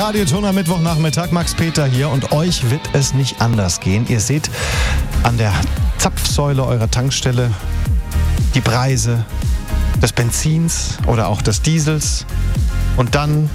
Radioton am Mittwochnachmittag, Max Peter hier und euch wird es nicht anders gehen. Ihr seht an der Zapfsäule eurer Tankstelle die Preise des Benzins oder auch des Diesels und dann...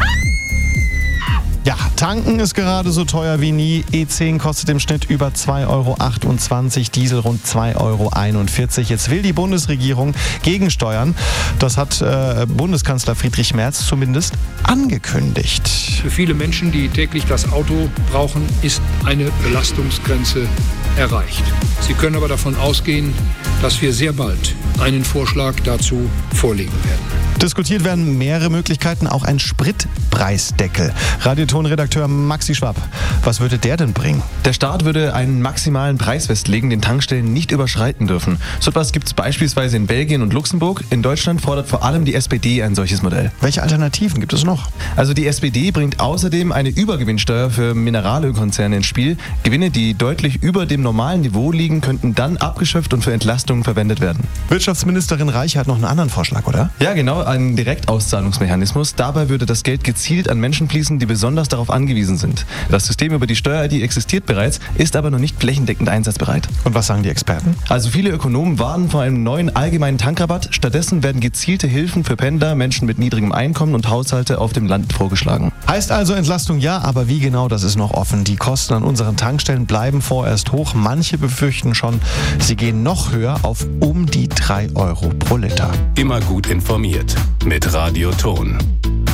Ja, tanken ist gerade so teuer wie nie. E10 kostet im Schnitt über 2,28 Euro, Diesel rund 2,41 Euro. Jetzt will die Bundesregierung gegensteuern. Das hat Bundeskanzler Friedrich Merz zumindest angekündigt. Für viele Menschen, die täglich das Auto brauchen, ist eine Belastungsgrenze erreicht. Sie können aber davon ausgehen, dass wir sehr bald einen Vorschlag dazu vorlegen werden. Diskutiert werden mehrere Möglichkeiten, auch ein Spritpreisdeckel. Radioton-Redakteur Maxi Schwab, was würde der denn bringen? Der Staat würde einen maximalen Preis festlegen, den Tankstellen nicht überschreiten dürfen. So etwas gibt es beispielsweise in Belgien und Luxemburg. In Deutschland fordert vor allem die SPD ein solches Modell. Welche Alternativen gibt es noch? Also die SPD bringt außerdem eine Übergewinnsteuer für Mineralölkonzerne ins Spiel. Gewinne, die deutlich über dem normalen Niveau liegen, könnten dann abgeschöpft und für Entlastungen verwendet werden. Wirtschaftsministerin Reich hat noch einen anderen Vorschlag, oder? Ja, genau, einen Direktauszahlungsmechanismus. Dabei würde das Geld gezielt an Menschen fließen, die besonders darauf angewiesen sind. Das System über die Steuer-ID existiert bereits, ist aber noch nicht flächendeckend einsatzbereit. Und was sagen die Experten? Also viele Ökonomen warnen vor einem neuen allgemeinen Tankrabatt. Stattdessen werden gezielte Hilfen für Pendler, Menschen mit niedrigem Einkommen und Haushalte auf dem Land vorgeschlagen. Heißt also Entlastung ja, aber wie genau, das ist noch offen. Die Kosten an unseren Tankstellen bleiben vorerst hoch. Manche befürchten schon, sie gehen noch höher auf um die 3 Euro pro Liter. Immer gut informiert mit Radioton.